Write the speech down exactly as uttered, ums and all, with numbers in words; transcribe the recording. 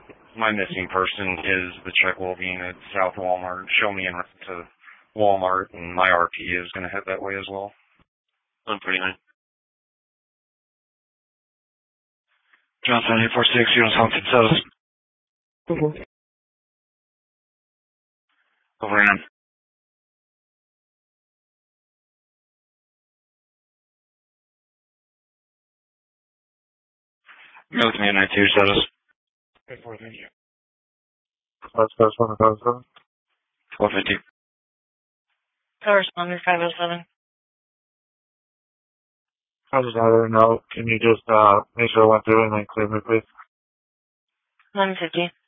my missing person is the check will be at South Walmart. Show me in to Walmart, and my R P is going to head that way as well. one forty-nine. Johnson eight four six, units Haunted Cells. Mm-hmm. Overran. Mill Command nine two, status. eight four, thank you. That's that's one of those. twelve fifty. Correspondent five oh seven. I just had a note. Can you just uh make sure I went through and then clear me, please? one fifty.